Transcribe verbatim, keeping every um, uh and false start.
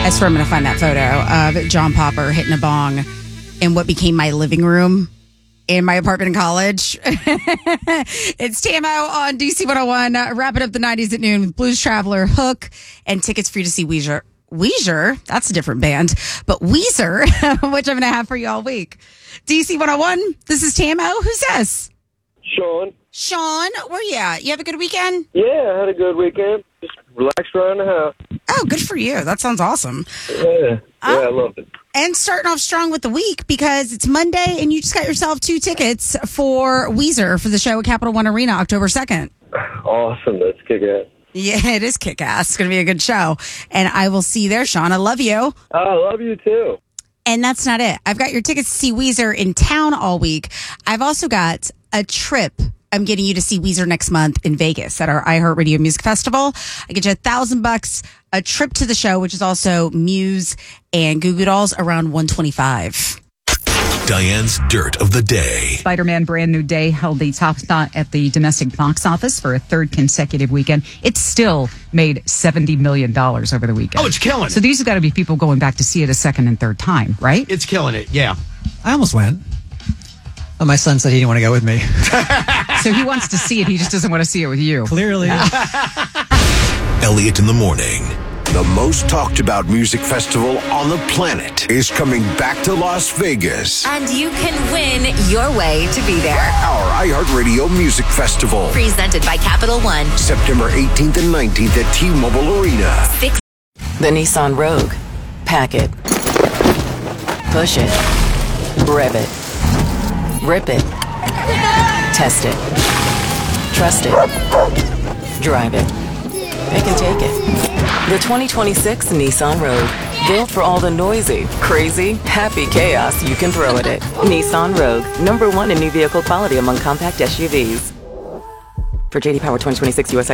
I swear I'm going to find that photo of John Popper hitting a bong in what became my living room in my apartment in college. It's Tamo on D C one oh one, uh, wrapping up the nineties at noon with Blues Traveler, Hook, and tickets for you to see Weezer. Weezer? That's a different band. But Weezer, which I'm going to have for you all week. D C one oh one, this is Tamo. Who's this? Sean. Sean, where you at? You have a good weekend? Yeah, I had a good weekend. Just relaxed around the house. Oh, good for you. That sounds awesome. Yeah, yeah, um, I loved it. And starting off strong with the week because it's Monday and you just got yourself two tickets for Weezer for the show at Capital One Arena October second. Awesome. That's kick-ass. Yeah, it is kick-ass. It's going to be a good show. And I will see you there, Sean. I love you. I love you, too. And that's not it. I've got your tickets to see Weezer in town all week. I've also got a trip. I'm getting you to see Weezer next month in Vegas at our iHeartRadio Music Festival. I get you a thousand bucks, a trip to the show, which is also Muse and Goo Goo Dolls, around one twenty-five. Diane's Dirt of the Day. Spider-Man Brand New Day held the top spot at the domestic box office for a third consecutive weekend. It still made seventy million dollars over the weekend. Oh, it's killing it. So these have got to be people going back to see it a second and third time, right? It's killing it, yeah. I almost went. Oh, my son said he didn't want to go with me. So he wants to see it. He just doesn't want to see it with you. Clearly. Elliot in the morning. The most talked about music festival on the planet is coming back to Las Vegas. And you can win your way to be there. Our iHeartRadio Music Festival. Presented by Capital One. September eighteenth and nineteenth at T-Mobile Arena. Six. The Nissan Rogue. Pack it. Push it. Rev it. Rip it. Test it. Trust it. Drive it. Pick and take it. The twenty twenty-six Nissan Rogue. Built for all the noisy, crazy, happy chaos you can throw at it. Nissan Rogue. Number one in new vehicle quality among compact S U Vs. For J D Power twenty twenty-six U S I